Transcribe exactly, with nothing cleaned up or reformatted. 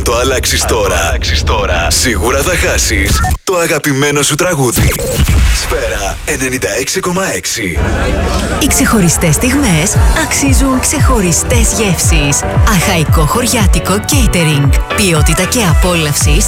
το αλλάξεις τώρα, τώρα, σίγουρα θα χάσεις το αγαπημένο σου τραγούδι. Σφαίρα ενενήντα έξι κόμμα έξι. Οι ξεχωριστές στιγμές αξίζουν ξεχωριστές γεύσεις. Αχαϊκό χωριάτικο catering. Ποιότητα και απόλαυση